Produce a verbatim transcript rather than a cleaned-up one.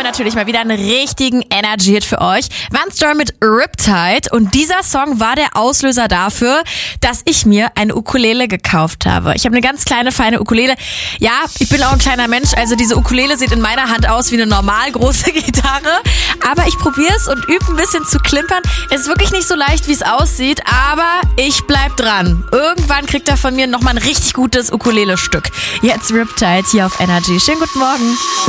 natürlich mal wieder einen richtigen Energy-Hit für euch. Vanstorm mit Riptide. Und dieser Song war der Auslöser dafür, dass ich mir eine Ukulele gekauft habe. Ich habe eine ganz kleine, feine Ukulele. Ja, ich bin auch ein kleiner Mensch, also diese Ukulele sieht in meiner Hand aus wie eine normal große Gitarre. Aber ich probiere es und übe ein bisschen zu klimpern. Es ist wirklich nicht so leicht, wie es aussieht, aber ich bleib dran. Irgendwann kriegt er von mir nochmal ein richtig gutes Ukulele-Stück. Jetzt Riptide hier auf Energy. Schönen guten Morgen.